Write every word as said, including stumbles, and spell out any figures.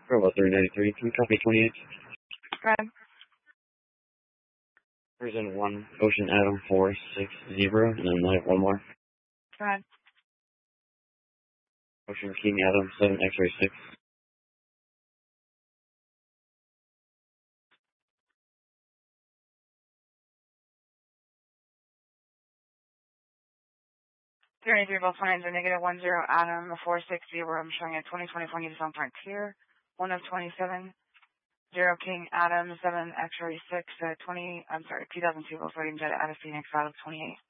Bravo three ninety-three, can we copy twenty-eight? Go ahead. Prison one, Ocean Adam four six zero, and then I have one more. Go ahead. Ocean King Adam seven X-ray six. three ninety-three, both lines are negative one zero Adam four six zero. I'm showing a twenty twenty-four Nissan Frontier, one of twenty-seven. Zero King Adam seven X-ray six, uh, twenty, I'm sorry, two thousand two, both waiting jet out of Phoenix out of twenty-eight.